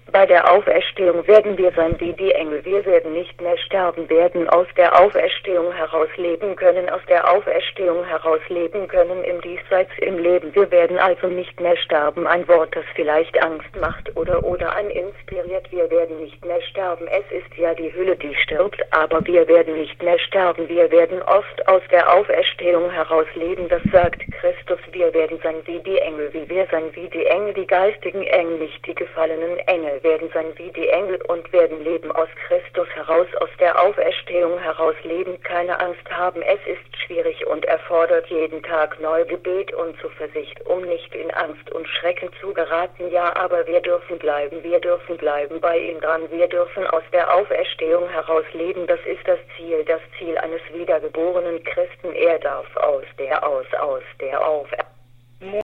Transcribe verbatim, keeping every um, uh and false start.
Bei der Auferstehung werden wir sein wie die Engel. Wir werden nicht mehr sterben, werden aus der Auferstehung heraus leben können, aus der Auferstehung heraus leben können im Diesseits, im Leben. Wir werden also nicht mehr sterben. Ein Wort, das vielleicht Angst macht oder oder ein inspiriert. Wir werden nicht mehr sterben. Es ist ja die Hülle, die stirbt, aber wir werden nicht mehr sterben. Wir werden oft aus der Auferstehung heraus leben. Das sagt Christus. Wir werden sein wie die Engel, wie wir sein wie die Engel, die geistigen Engel, nicht die gefallenen Engel, werden sein wie die Engel und werden leben aus Christus heraus, aus der Auferstehung heraus leben, keine Angst haben. Es ist schwierig und erfordert jeden Tag neu Gebet und Zuversicht, um nicht in Angst und Schrecken zu geraten. Ja, aber wir dürfen bleiben, wir dürfen bleiben bei ihm dran, wir dürfen aus der Auferstehung heraus leben. Das ist das Ziel, das Ziel eines wiedergeborenen Christen. Er darf aus der, aus, aus der Auferstehung